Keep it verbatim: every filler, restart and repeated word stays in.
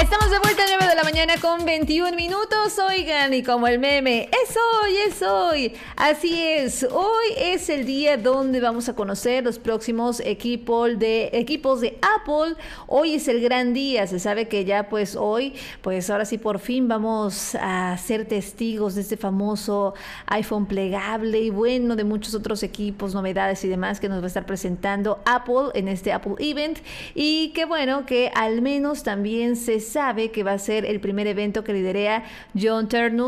Estamos de vuelta a nueve de la mañana con veintiún minutos, oigan, y como el meme, es hoy, es hoy. Así es, hoy es el día donde vamos a conocer los próximos equipos de, equipos de Apple. Hoy es el gran día, se sabe que ya pues hoy, pues ahora sí por fin vamos a ser testigos de este famoso iPhone plegable y bueno, de muchos otros equipos, novedades y demás que nos va a estar presentando Apple en este Apple Event. Y que bueno, que al menos también se sabe que va a ser el primer evento que lidera John Ternus